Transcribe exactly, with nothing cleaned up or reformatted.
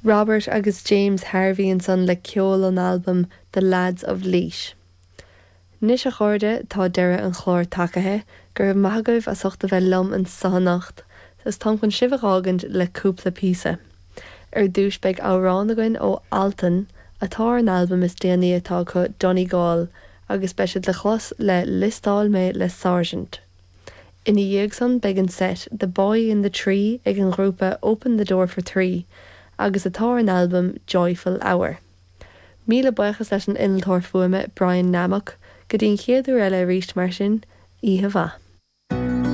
Robert agus James Harvey and son le ceol an album The Lads of Leash. Nis a chuirde tá deire an chlár tacathe gur maithagah a suchta bheith lom an sanacht, sus tá chun sibh le cúpla píosa. Ar dúis beag áránagain ó Alton, atá an album is déanaí atá chu Donegal agus beisiad le chlos le listáil mé le Sargent. In a dhéag son beag an set The Boy in the Tree ag an grúpa Open the Door for Three, agus atá an album Joyful Hour. Míle buchas leis an inaltóir fuaime Brian Nammock, go dtíon chéadú eile ríist mar sin, Íomhá.